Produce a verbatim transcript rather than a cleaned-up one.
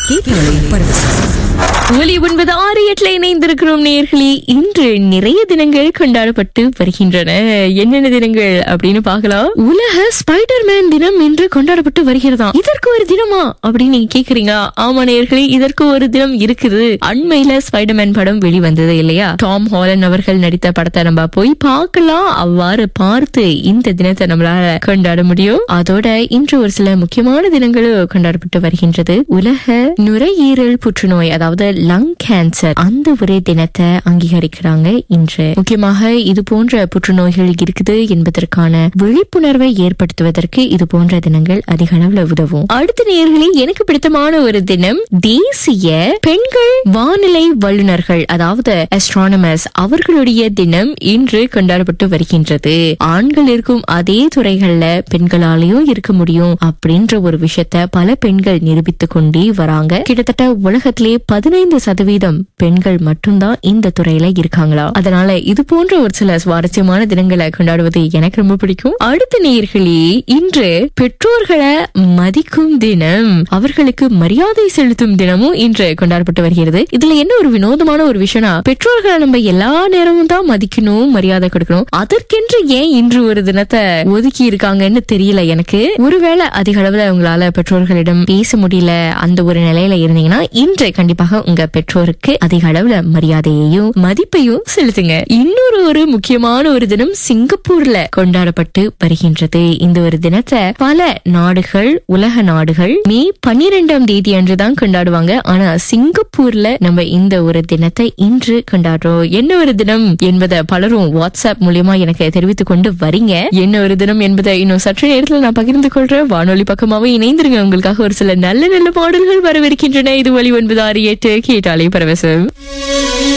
ஒலி ஒன்பது ஆறு எட்டுல இணைந்திருக்கிறோம் நேயர்களே. இன்று நிறைய தினங்கள் கொண்டாடப்பட்டு வருகின்றன. என்னென்ன தினங்கள் அப்படின்னு பார்க்கலாம். உலக ஸ்பைடர்மேன் தினம் இன்று கொண்டாடப்பட்டு வருகிறதா? இதற்கு ஒரு தினமா அப்படின்னு நீங்க கேக்குறீங்க. ஆமா நேயர்களே, இதற்கு ஒரு தினம் இருக்குது. அண்மையில ஸ்பைடர்மேன் படம் வெளிவந்தது இல்லையா? டாம் ஹாலண்ட் அவர்கள் நடித்த படத்தை நம்ம போய் பார்க்கலாம். அவ்வாறு பார்த்து இந்த தினத்தை நம்மளால கொண்டாட முடியும். அதோட இன்று ஒரு சில முக்கியமான தினங்களும் கொண்டாடப்பட்டு வருகின்றது. உலக நுரையீரல் புற்றுநோய், அதாவது லங் கேன்சர், அந்த ஒரே தினத்தை அங்கீகரிக்கிறாங்க இன்று. முக்கியமாக இது போன்ற புற்றுநோய்கள் இருக்குது என்பதற்கான விழிப்புணர்வை ஏற்படுத்துவதற்கு இது போன்ற தினங்கள் அதிக அளவுல உதவும். அடுத்த நேயர்களே, எனக்கு பிடித்தமான ஒரு தினம் தேசிய பெண்கள் வானிலை வல்லுநர்கள், அதாவது அஸ்ட்ரானமர்ஸ், அவர்களுடைய தினம் இன்று கொண்டாடப்பட்டு வருகின்றது. ஆண்கள் இருக்கும் அதே துறைகள்ல பெண்களாலேயும் இருக்க முடியும் அப்படின்ற ஒரு விஷயத்த பல பெண்கள் நிரூபித்துக் கொண்டே வராங்க. கிட்டத்தட்ட உலகத்திலே பதினைந்து சதவீதம் பெண்கள் மட்டும்தான் இந்த துறையில இருக்காங்களா. அதனால இது போன்ற ஒரு சில சுவாரஸ்யமான தினங்களை கொண்டாடுவது எனக்கு ரொம்ப பிடிக்கும். அடுத்த நேயர்களே, இன்று பெற்றோர்களை மதிக்கும் தினம், அவர்களுக்கு மரியாதை செலுத்தும் தினமும் இன்று கொண்டாடப்பட்டு வருகிறது. இதுல என்ன ஒரு வினோதமான ஒரு விஷயம்னா, பெற்றோர்களை நம்ம எல்லா நேரமும் தான் மதிக்கணும், மரியாதை கொடுக்கணும். அதற்கென்று ஏன் இன்று ஒரு தினத்தை ஒதுக்கி இருக்காங்கன்னு தெரியல எனக்கு. ஒருவேளை அதிக அளவுல உங்களால பெற்றோர்களிடம் பேச முடியல, அந்த ஒரு நிலையில இருந்தீங்கன்னா இன்று கண்டிப்பாக உங்க பெற்றோருக்கு அதிக அளவுல மரியாதையையும் மதிப்பையும் செலுத்துங்க. இன்னொரு ஒரு முக்கியமான ஒரு தினம் சிங்கப்பூர்ல கொண்டாடப்பட்டு வருகின்றது. இந்த ஒரு தினத்தை பல நாடுகள், உலக நாடுகள் மே பன்னிரெண்டாம் தேதி அன்றுதான் கொண்டாடுவாங்க. ஆனா சிங்கப்பூர்ல நம்ம இந்த ஒரு தினத்தை இன்று கொண்டாடுறோம். என்ன ஒரு தினம் என்பதை பலரும் வாட்ஸ்அப் மூலியமா எனக்கு தெரிவித்துக் கொண்டு வரீங்க. என்ன ஒரு தினம் என்பதை இன்னும் சற்று நேரத்தில் நான் பகிர்ந்து கொள்றேன். வானொலி பக்கமாவே இணைந்திருங்க. உங்களுக்காக ஒரு சில நல்ல நல்ல பாடல்கள் வரவிருக்கின்றன. இது ஒலி ஒன்பது ஆறு எட்டு கேட்டாலே பரவசம்.